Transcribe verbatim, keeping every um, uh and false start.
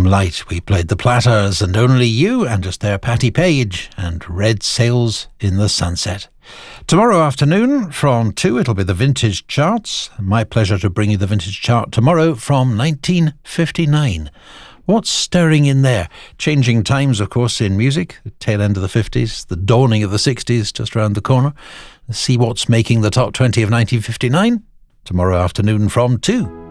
Light. We played the Platters and Only You, and just there Patti Page and Red Sails in the Sunset. Tomorrow afternoon from two it'll be the Vintage Charts. My pleasure to bring you the Vintage Chart tomorrow from nineteen fifty-nine. What's stirring in there? Changing times, of course, in music. The tail end of the fifties, the dawning of the sixties just around the corner. Let's see what's making the top twenty of nineteen fifty-nine tomorrow afternoon from two.